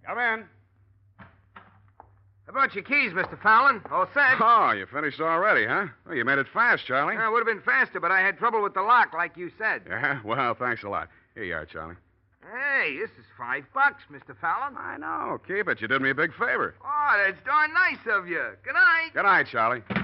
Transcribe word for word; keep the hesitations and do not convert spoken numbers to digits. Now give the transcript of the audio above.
Come in. How about your keys, Mister Fallon? All set? Oh, you finished already, huh? Well, you made it fast, Charlie. Uh, it would have been faster, but I had trouble with the lock, like you said. Yeah? Well, thanks a lot. Here you are, Charlie. Hey, this is five bucks, Mister Fallon. I know. Keep it. You did me a big favor. Oh, that's darn nice of you. Good night. Good night, Charlie.